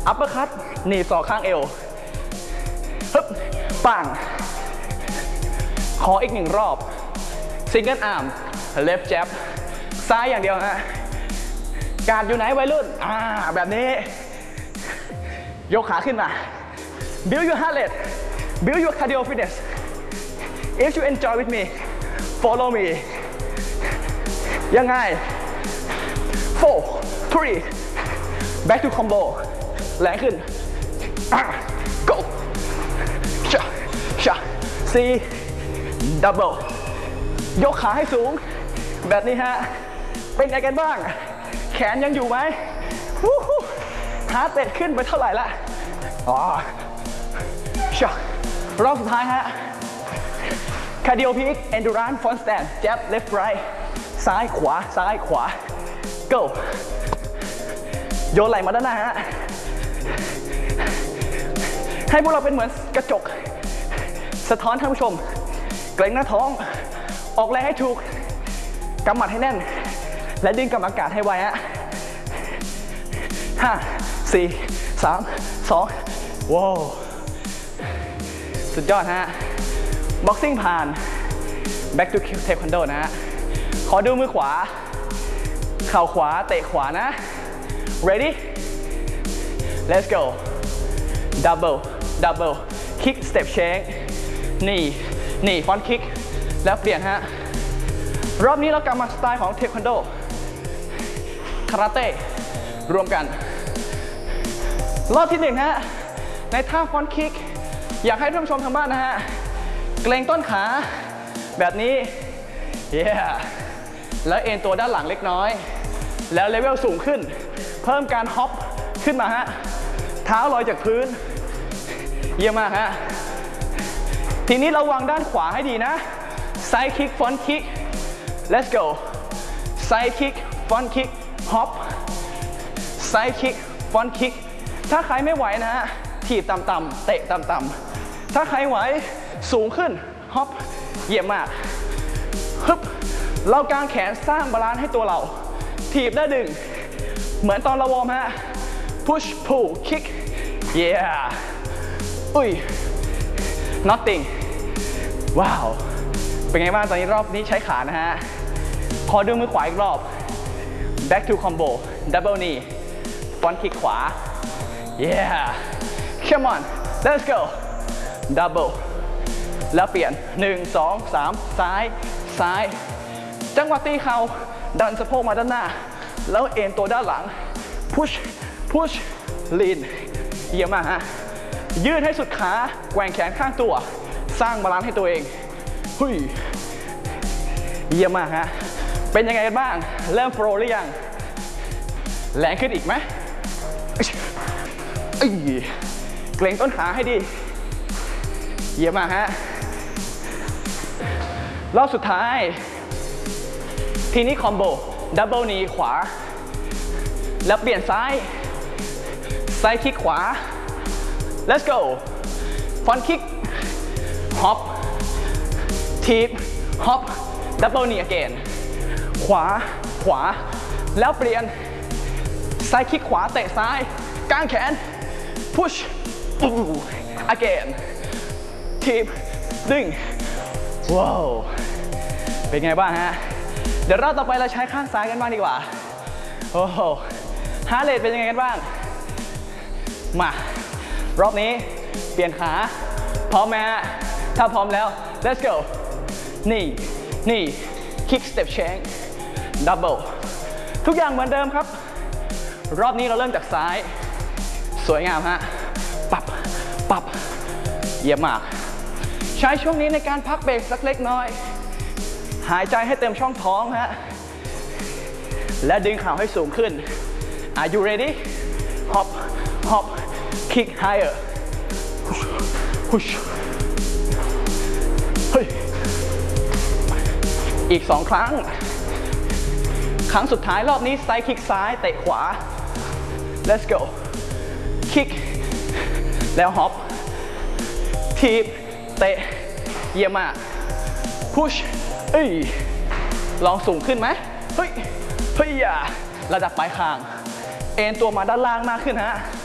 อัปเปอร์คัตหนีบศอกข้างเอวฮึบปังขออีก1 รอบซิงเกิลอาร์มเลฟแจ็บซ้ายอย่างเดียวฮะการอยู่ไหนวัยรุ่นแบบนี้ยกขาขึ้นมา build your heart rate build your cardio fitness if you enjoy with me follow me ยังไง 4 3 back to combo แรงขึ้น go 4 double ยกขาให้สูงแบบนี้ฮะเป็นไงกันบ้างแขนยังอยู่ไหมฮาร์ทเรทขึ้นไปเท่าไหร่ละรอบสุดท้ายฮะ cardio peak endurance front stand jab left right ซ้ายขวาซ้ายขวา go โยนไหล่มาด้านหน้าฮะให้พวกเราเป็นเหมือนกระจกสะท้อนท่านผู้ชมเกร็งหน้าท้องออกแรงให้ถูกกำหมัดให้แน่นและดึงกำลังอากาศให้ไวฮะ5 4 3 2ว้าวสุดยอดฮะบ็อกซิ่งผ่าน back to taekwondo นะฮะขอดูมือขวาเข่าขวาเตะขวานะ ready let's go double double kick step change นี่ front kick แล้วเปลี่ยนฮะรอบนี้เรากลับมาสไตล์ของเทควันโดคาราเต้รวมกันรอบที่1ฮะในท่าฟอนต์คิกอยากให้ท่านผู้ชมทางบ้านนะฮะเกรงต้นขาแบบนี้แล้วเอ็นตัวด้านหลังเล็กน้อยแล้วเลเวลสูงขึ้นเพิ่มการฮอปขึ้นมาฮะเท้าลอยจากพื้นเยี่ยมมากฮะทีนี้ระวังด้านขวาให้ดีนะไซด์คิกฟอนต์คิกLet's go side kick front kick hop side kick front kick ถ้าใครไม่ไหวนะฮะถีบต่ำๆเตะต่ำๆถ้าใครไหวสูงขึ้น hop เยี่ยมมากฮึบเรากางแขนสร้างบาลานซ์ให้ตัวเราถีบได้ดึงเหมือนตอนเราวอร์มฮะ push pull kick yeah อุ้ย nothing ว้าวเป็นไงบ้างตอนนี้รอบนี้ใช้ขานะฮะขอดูมือขวาอีกรอบ back to combo double knee front kick ขวา yeah come on let's go double แล้วเปลี่ยน1 2 3ซ้ายจังหวะตีเข่าดันสะโพกมาด้านหน้าแล้วเอ็นตัวด้านหลัง push lean เยี่ยมมากฮะยืดให้สุดขาแกว่งแขนข้างตัวสร้างบาลานซ์ให้ตัวเองเยี่ยมมากฮะเป็นยังไงกันบ้างเริ่มโปรหรือยังแรงขึ้นอีกไหมเกร็งต้นขาให้ดีเยี่ยมมากฮะรอบสุดท้ายทีนี้คอมโบดับเบิลนีขวาแล้วเปลี่ยนซ้ายคิกขวา let's go front kick hop tip hop double knee again ขวาแล้วเปลี่ยนซ้ายคิกขวาเตะซ้ายกางแขน push again tip ดึงว้าวเป็นไงบ้างฮะเดี๋ยวรอบต่อไปเราใช้ข้างซ้ายกันบ้างดีกว่าโอ้โหฮาร์ทเรทเป็นยังไงกันบ้างมารอบนี้เปลี่ยนขาพร้อมไหมฮะถ้าพร้อมแล้ว let's go นี่ kick step change double ทุกอย่างเหมือนเดิมครับรอบนี้เราเริ่มจากซ้ายสวยงามฮะปับเยี่ยมมากใช้ช่วงนี้ในการพักเบรกสักเล็กน้อยหายใจให้เต็มช่องท้องฮะและดึงเข่าให้สูงขึ้น Are you ready hop kick higher push อีก2 ครั้งสุดท้ายรอบนี้ไซด์คิกซ้ายเตะขวา let's go kick แล้วฮอปทีบเตะเยี่ยมมาก push ลองสูงขึ้นไหมเฮ้ยอย่าระดับปลายคางเอ็นตัวมาด้านล่างมากขึ้นฮะ